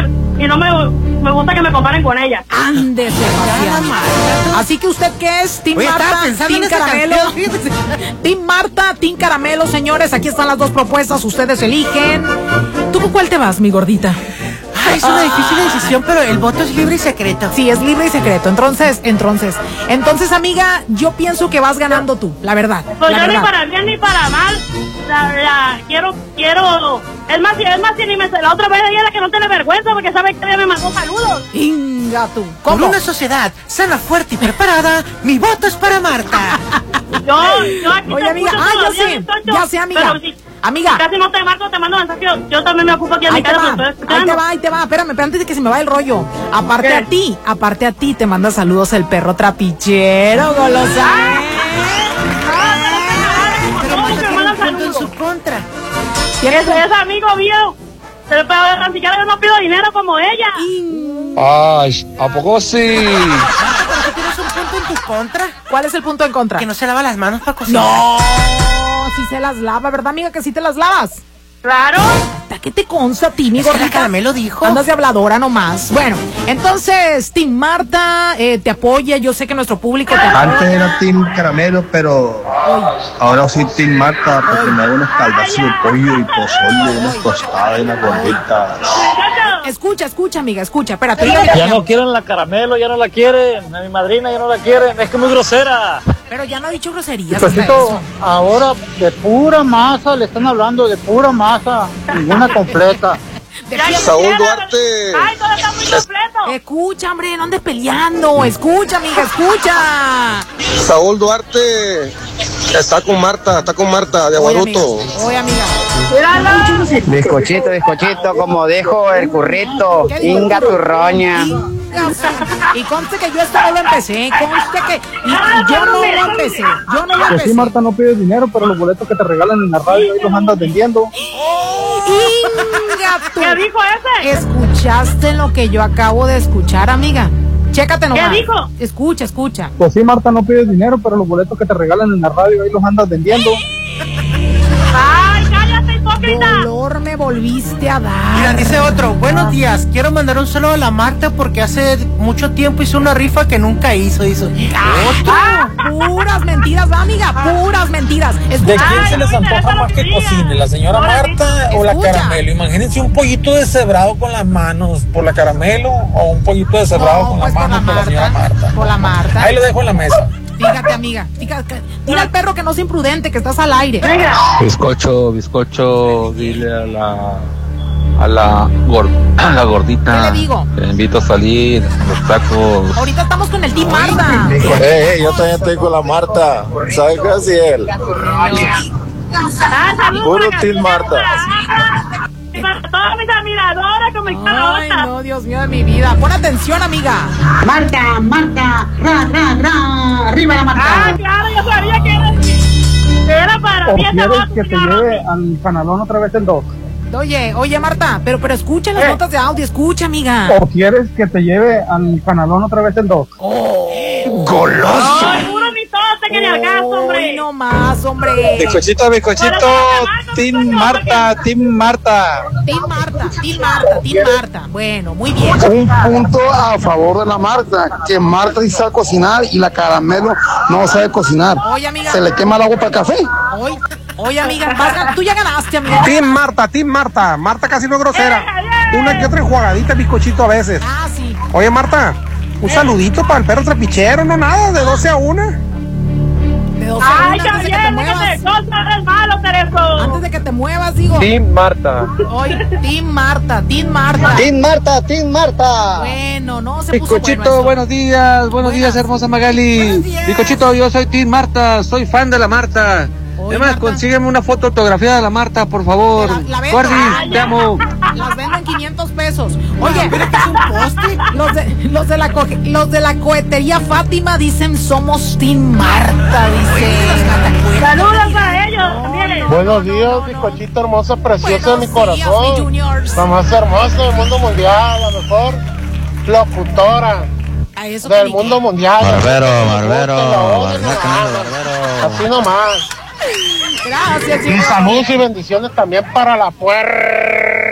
y no me gusta que me comparen con ella. Ándese, así que usted, ¿qué es? ¿Team Marta, Team Caramelo? Team Marta, Team Caramelo, señores, aquí están las dos propuestas, ustedes eligen. ¿Tú con cuál te vas, mi gordita? Es una difícil decisión, pero el voto es libre y secreto. Sí, es libre y secreto. Entonces, amiga, yo pienso que vas ganando tú, la verdad. Pues yo ni para bien ni para mal. Quiero. Es más, si ni la otra vez ella es la que no tiene vergüenza porque sabe que ella me mandó saludos. Inga tú. Con una sociedad sana, fuerte y preparada, mi voto es para Marta. Yo aquí oye, amiga, ya sé, amiga. Pero si amiga, casi no te marco, te mando mensaje. Yo también me ocupo aquí en mi casa. Ahí te va. Espérame, pero antes de que se me vaya el rollo. Aparte a ti te manda saludos el perro trapichero, golosa. En su contra. Es amigo mío. Pero ni siquiera yo no pido dinero como ella. Ay, ¿a poco sí? ¿Tienes un punto en tu contra? ¿Cuál es el punto en contra? Que no se lava las manos para cocinar. No, sí se las lava, ¿verdad, amiga? Que sí te las lavas. Claro. ¿Qué te consta a ti, mi gordita? ¿El Caramelo dijo? Andas de habladora nomás. Bueno, entonces, Team Marta te apoya. Yo sé que nuestro público te apoya. Antes era Team Caramelo, pero ahora sí Team Marta, porque me hago unas caldas de pollo y pozole, unas tostadas y unas gorditas. Escucha, amiga, espérate. Ya no quieren la Caramelo, ya no la quieren. A mi madrina ya no la quieren. Es que es muy grosera. Pero ya no ha dicho groserías. Ahora de pura masa le están hablando, de pura masa, ninguna completa. Saúl Duarte. Ay, todo está muy completo. Escucha, hombre, no andes peleando. Escucha, amiga, escucha. Saúl Duarte está con Marta, de Aguaruto. Oye, amiga. Bizcochito, como dejo el currito, inga tu roña. Y conste que yo esto no lo empecé, yo no lo empecé. Pues sí, Marta, no pides dinero, pero los boletos que te regalan en la radio ahí los andas vendiendo. ¿Qué dijo ese? ¿Escuchaste lo que yo acabo de escuchar, amiga? Chécate nomás. ¿Qué dijo? Escucha. Pues sí, Marta, no pides dinero, pero los boletos que te regalan en la radio ahí los andas vendiendo. ¡Ay, cállate, hipócrita! Dolor me volviste a dar. Mira, dice otro, buenos días, quiero mandar un saludo a la Marta porque hace mucho tiempo hizo una rifa que nunca hizo. Puras mentiras, ¿va, amiga? Puras mentiras. ¿De quién se les antoja más que cocine? ¿La señora Marta o la Caramelo? Imagínense un pollito deshebrado con las manos por la Caramelo o un pollito deshebrado con las manos por la señora Marta. Por la Marta. Ahí lo dejo en la mesa. Fíjate, amiga. Dile al perro que no sea imprudente, que estás al aire. Bizcocho, dile a la gordita. ¿Qué le digo? Te invito a salir, los tacos. Ahorita estamos con el Team Marta. Yo también estoy con la Marta. ¿Sabes qué es él? Puro Team Marta. Para todas mis admiradoras, como Ay, no, Dios mío de mi vida. Pon atención, amiga. Marta, arriba la Marta. Ah, claro, yo sabía que era para ¿O mí ese quieres voto, que te lleve al panalón otra vez el 2? Oye, Marta, pero escucha las notas de audio, escucha, amiga. ¿O quieres que te lleve al panalón otra vez el 2? ¡Goloso! No, seguro ni todo se quería al caso, hombre. No más, hombre. Bizcochito, Team Marta. Team Marta. Bueno, muy bien. Un punto a favor de la Marta, que Marta sí sabe cocinar y la Caramelo no sabe cocinar. Oye, amiga. Se le quema el agua para el café. Oye, amiga, tú ya ganaste, amiga. Team Marta. Marta casi no es grosera. Una que otra enjuagadita, bizcochito a veces. Ah, sí. Oye, Marta, un saludito para el perro trapichero, no nada, de 12 a 1. De 12 a 1 Ay, antes de que te muevas. es malo, Tereso. Antes de que te muevas, digo. Team Marta. Oye, Team Marta. Team Marta. Bueno, no se puso Bizcochito, bueno esto. buenos días, hermosa Magali. Buenos días. Bizcochito, yo soy Team Marta, soy fan de la Marta. Oye, Además, Marta. consígueme una foto autografiada de la Marta, por favor. La vendo. Gordis, te amo. Las vendo en 500 pesos. Oye, ¿Pero qué es un poste? los de la cohetería Fátima dicen somos Team Marta, dice. Saludos a ellos también. Buenos días, bizcochito hermosa, preciosa de mi Buenos días, corazón. mi juniors. La más hermosa del mundo mundial, la mejor locutora A eso del te mundo mundial. Barbero. Así nomás. Gracias, Y saludos y bendiciones también para la puerta.